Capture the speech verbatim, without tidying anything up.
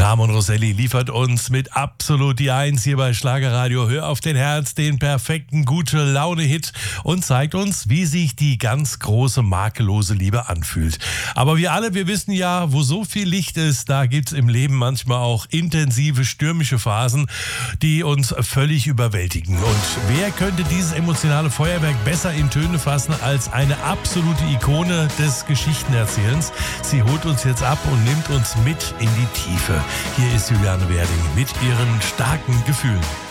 Ramon Roselli liefert uns mit absolut die Eins hier bei Schlagerradio Hör auf den Herz den perfekten Gute-Laune-Hit und zeigt uns, wie sich die ganz große makellose Liebe anfühlt. Aber wir alle, wir wissen ja, wo so viel Licht ist, da gibt's im Leben manchmal auch intensive stürmische Phasen, die uns völlig überwältigen. Und wer könnte dieses emotionale Feuerwerk besser in Töne fassen als eine absolute Ikone des Geschichtenerzählens? Sie holt uns jetzt ab und nimmt uns mit in die Tiefe. Hier ist Juliane Werding mit ihren starken Gefühlen.